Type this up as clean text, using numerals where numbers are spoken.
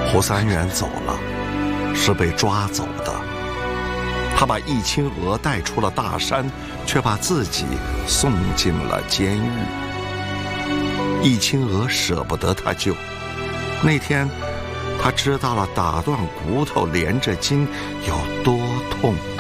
胡三元走了，是被抓走的。他把易清娥带出了大山，却把自己送进了监狱。易清娥舍不得他救，那天他知道了打断骨头连着筋有多痛。